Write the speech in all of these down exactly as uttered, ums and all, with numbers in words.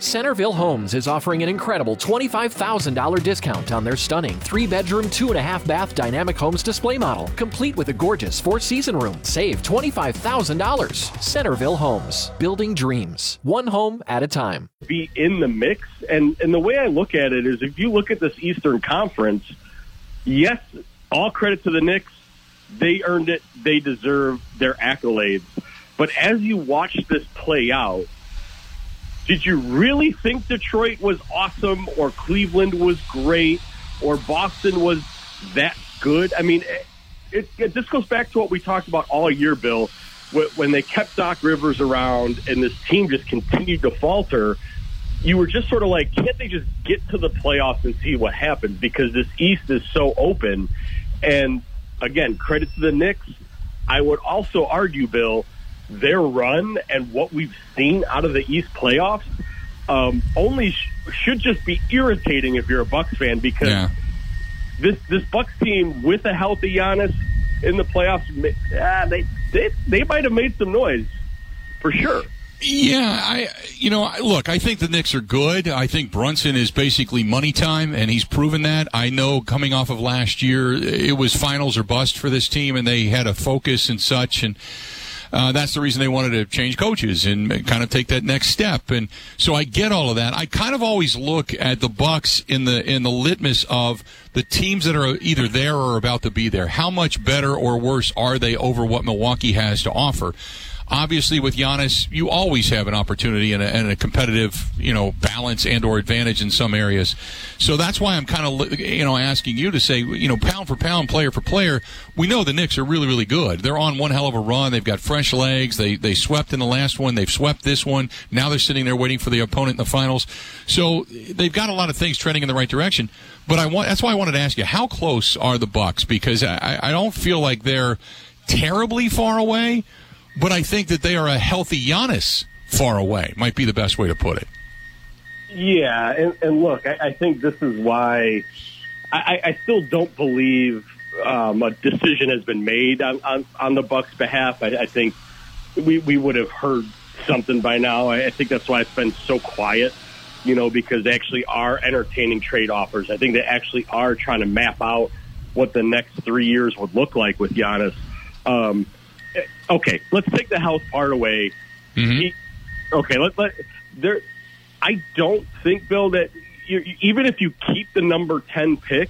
Centerville Homes is offering an incredible twenty-five thousand dollars discount on their stunning three-bedroom, two-and-a-half-bath Dynamic Homes display model, complete with a gorgeous four-season room. Save twenty-five thousand dollars. Centerville Homes, building dreams, one home at a time. Be in the mix, and, and the way I look at it is if you look at this Eastern Conference, yes, all credit to the Knicks. They earned it. They deserve their accolades. But as you watch this play out, did you really think Detroit was awesome or Cleveland was great or Boston was that good? I mean, it, it, this goes back to what we talked about all year, Bill, when they kept Doc Rivers around and this team just continued to falter. You were just sort of like, can't they just get to the playoffs and see what happens? Because this East is so open. And again, credit to the Knicks. I would also argue, Bill, their run and what we've seen out of the East playoffs um, only sh- should just be irritating if you're a Bucks fan, because yeah. this this Bucks team with a healthy Giannis in the playoffs, ah, they, they they might have made some noise for sure. Yeah, I you know, look, I think the Knicks are good. I think Brunson is basically money time, and he's proven that. I know coming off of last year, it was finals or bust for this team, and they had a focus and such, and uh, that's the reason they wanted to change coaches and kind of take that next step. And so I get all of that. I kind of always look at the Bucks in the in the litmus of the teams that are either there or about to be there. How much better or worse are they over what Milwaukee has to offer? Obviously, with Giannis, you always have an opportunity and a, and a competitive, you know, balance and or advantage in some areas. So that's why I'm kind of, you know, asking you to say, you know, pound for pound, player for player, we know the Knicks are really, really good. They're on one hell of a run. They've got fresh legs. They they swept in the last one. They've swept this one. Now they're sitting there waiting for the opponent in the finals. So they've got a lot of things trending in the right direction. But I want that's why I wanted to ask you, how close are the Bucks? Because I, I don't feel like they're terribly far away. But I think that they are a healthy Giannis far away, might be the best way to put it. Yeah, and, and look, I, I think this is why I, I still don't believe um, a decision has been made on, on, on the Bucks' behalf. I, I think we, we would have heard something by now. I, I think that's why it's been so quiet, you know, because they actually are entertaining trade offers. I think they actually are trying to map out what the next three years would look like with Giannis. Um Okay, let's take the health part away. Mm-hmm. He, okay, let let there. I don't think, Bill, that you, even if you keep the number ten pick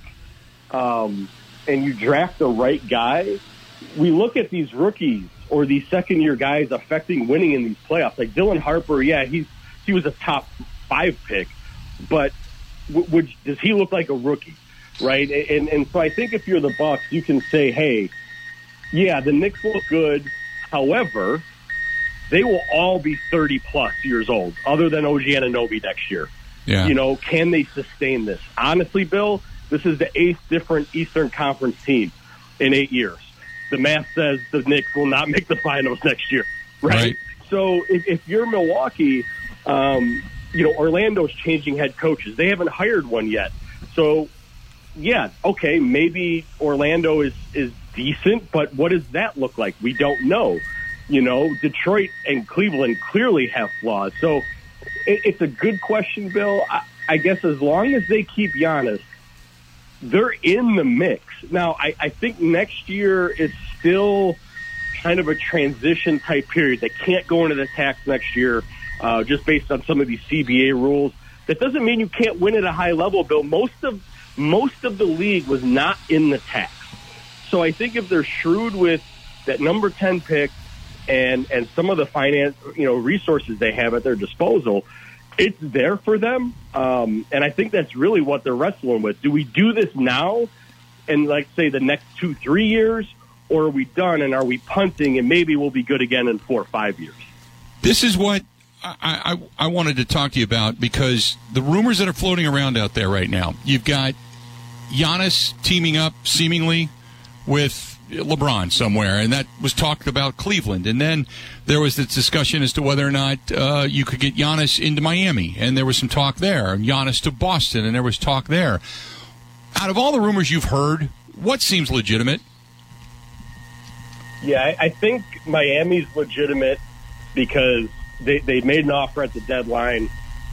um, and you draft the right guy, we look at these rookies or these second year guys affecting winning in these playoffs. Like Dylan Harper, yeah, he's he was a top five pick, but w- would, does he look like a rookie, right? And and so I think if you're the Bucks, you can say, hey, yeah, the Knicks look good. However, they will all be thirty-plus years old, other than O G Anunoby next year. Yeah. You know, can they sustain this? Honestly, Bill, this is the eighth different Eastern Conference team in eight years. The math says the Knicks will not make the finals next year, right? right. So if, if you're Milwaukee, um, you know, Orlando's changing head coaches. They haven't hired one yet. So, yeah, okay, maybe Orlando is, is decent, but what does that look like? We don't know. You know, Detroit and Cleveland clearly have flaws. So it, it's a good question, Bill. I, I guess as long as they keep Giannis, they're in the mix. Now, I, I think next year is still kind of a transition type period. They can't go into the tax next year uh, just based on some of these C B A rules. That doesn't mean you can't win at a high level, Bill. Most of most of the league was not in the tax. So I think if they're shrewd with that number ten pick and and some of the finance, you know, resources they have at their disposal, it's there for them. Um, and I think that's really what they're wrestling with. Do we do this now and, like, say, the next two, three years, or are we done and are we punting and maybe we'll be good again in four or five years? This is what I, I, I wanted to talk to you about, because the rumors that are floating around out there right now, you've got Giannis teaming up seemingly with LeBron somewhere, and that was talked about Cleveland. And then there was this discussion as to whether or not uh, you could get Giannis into Miami, and there was some talk there. And Giannis to Boston, and there was talk there. Out of all the rumors you've heard, what seems legitimate? Yeah, I, I think Miami's legitimate because they, they made an offer at the deadline.